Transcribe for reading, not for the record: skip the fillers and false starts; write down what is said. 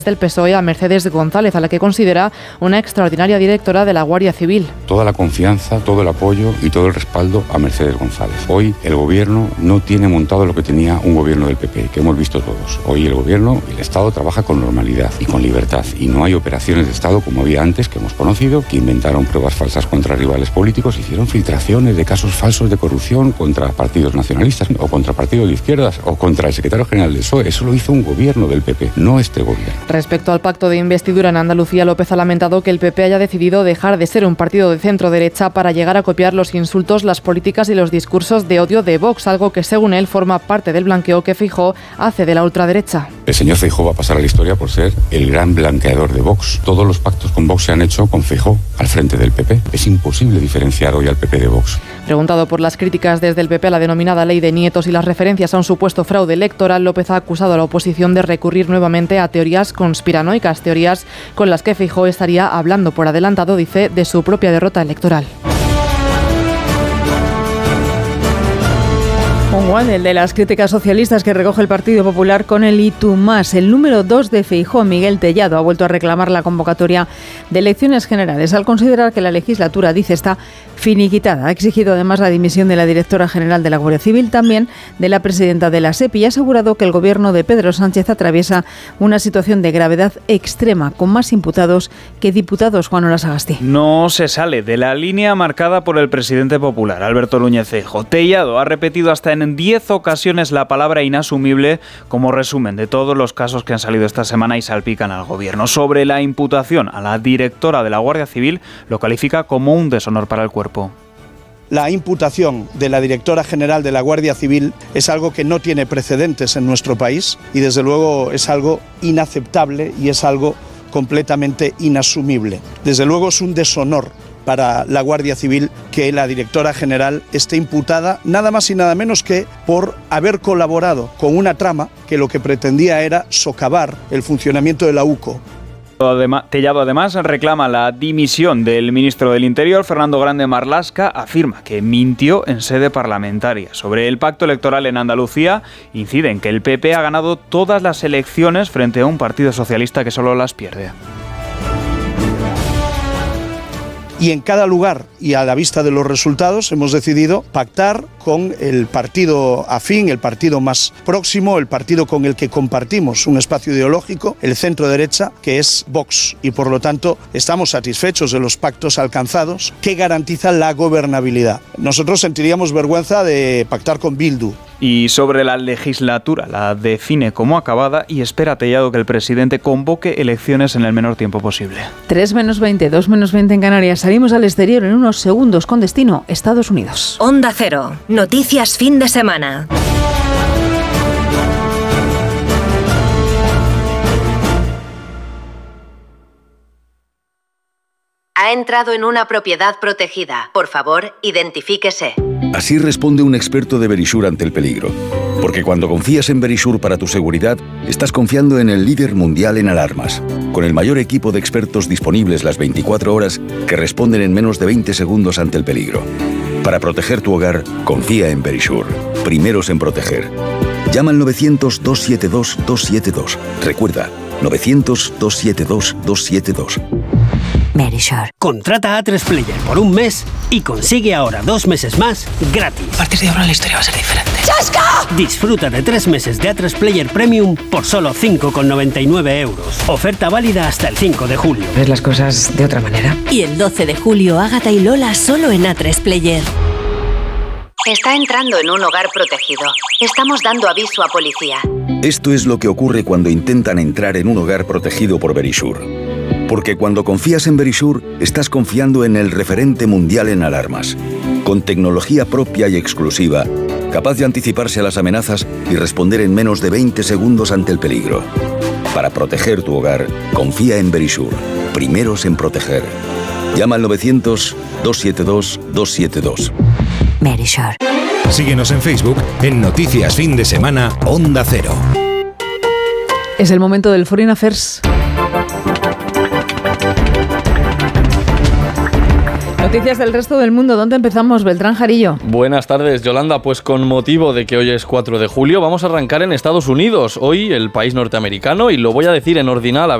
del PSOE a Mercedes González, a la que considera una extraordinaria directora de la Guardia Civil. Toda la confianza, todo el apoyo y todo el respaldo a Mercedes González. Hoy el gobierno no tiene montado lo que tenía un gobierno del PP, que hemos visto todos. Hoy el gobierno, el Estado trabaja con normalidad y con libertad, y no hay operaciones de Estado como había antes, que hemos conocido, que inventaron pruebas falsas contra rivales políticos, hicieron filtraciones de casos falsos de corrupción contra partidos nacionalistas o contra partidos de izquierdas o contra el secretario general del PSOE. Eso lo hizo un gobierno del PP, no este gobierno. Respecto al pacto de investidura en Andalucía, López ha lamentado que el PP haya decidido dejar de ser un partido de centro-derecha para llegar a copiar los insultos, las políticas y los discursos de odio de Vox, algo que según él forma parte del blanqueo que Feijóo hace de la ultraderecha. El señor Feijóo va a pasar a la historia por ser el gran blanqueador de Vox. Todos los pactos con Vox se han hecho con Feijóo al frente del PP. Es imposible diferenciar hoy al PP de Vox. Preguntado por las críticas desde el PP a la denominada ley de nietos y las referencias a un supuesto fraude electoral, López ha acusado a la oposición de recurrir nuevamente a teorías conspiranoicas, teorías con las que Feijóo estaría hablando por adelantado, dice, de su propia derrota electoral. Un guante de las críticas socialistas que recoge el Partido Popular con el Y Tú Más. El número 2 de Feijóo, Miguel Tellado, ha vuelto a reclamar la convocatoria de elecciones generales al considerar que la legislatura, dice, está finiquitada. Ha exigido además la dimisión de la directora general de la Guardia Civil, también de la presidenta de la SEPI, y ha asegurado que el gobierno de Pedro Sánchez atraviesa una situación de gravedad extrema, con más imputados que diputados. Juan Ola Sagasti. No se sale de la línea marcada por el presidente popular, Alberto Núñez Feijóo. Tellado ha repetido hasta en 10 ocasiones la palabra inasumible como resumen de todos los casos que han salido esta semana y salpican al gobierno. Sobre la imputación a la directora de la Guardia Civil, lo califica como un deshonor para el cuerpo. La imputación de la directora general de la Guardia Civil es algo que no tiene precedentes en nuestro país y desde luego es algo inaceptable y es algo completamente inasumible. Desde luego es un deshonor para la Guardia Civil que la directora general esté imputada nada más y nada menos que por haber colaborado con una trama que lo que pretendía era socavar el funcionamiento de la UCO. Tellado además reclama la dimisión del ministro del Interior, Fernando Grande Marlaska. Afirma que mintió en sede parlamentaria. Sobre el pacto electoral en Andalucía, incide en que el PP ha ganado todas las elecciones frente a un partido socialista que solo las pierde. Y en cada lugar y a la vista de los resultados hemos decidido pactar con el partido afín, el partido más próximo, el partido con el que compartimos un espacio ideológico, el centro derecha, que es Vox. Y por lo tanto estamos satisfechos de los pactos alcanzados que garantizan la gobernabilidad. Nosotros sentiríamos vergüenza de pactar con Bildu. Y sobre la legislatura, la define como acabada y espera Tellado que el presidente convoque elecciones en el menor tiempo posible. 3:20, 2:20 en Canarias. Salimos al exterior en unos segundos con destino Estados Unidos. Onda Cero. Noticias fin de semana. Ha entrado en una propiedad protegida. Por favor, identifíquese. Así responde un experto de Verisure ante el peligro. Porque cuando confías en Verisure para tu seguridad, estás confiando en el líder mundial en alarmas, con el mayor equipo de expertos disponibles las 24 horas que responden en menos de 20 segundos ante el peligro. Para proteger tu hogar, confía en Verisure. Primeros en proteger. Llama al 900-272-272. Recuerda, 900-272-272. Verisure. Contrata a A3Player por un mes y consigue ahora 2 meses más gratis. A partir de ahora la historia va a ser diferente. ¡Chasca! Disfruta de 3 meses de A3Player Premium por solo 5,99 euros. Oferta válida hasta el 5 de julio. Ves las cosas de otra manera. Y el 12 de julio, Ágata y Lola solo en A3Player. Está entrando en un hogar protegido. Estamos dando aviso a policía. Esto es lo que ocurre cuando intentan entrar en un hogar protegido por Verisure. Porque cuando confías en Verisure, estás confiando en el referente mundial en alarmas. Con tecnología propia y exclusiva, capaz de anticiparse a las amenazas y responder en menos de 20 segundos ante el peligro. Para proteger tu hogar, confía en Verisure. Primeros en proteger. Llama al 900-272-272. Verisure. Síguenos en Facebook en Noticias Fin de Semana Onda Cero. Es el momento del Foreign Affairs. Lo Noticias del resto del mundo. ¿Dónde empezamos, Beltrán Jarillo? Buenas tardes, Yolanda. Pues con motivo de que hoy es 4 de julio, vamos a arrancar en Estados Unidos. Hoy el país norteamericano, y lo voy a decir en ordinal.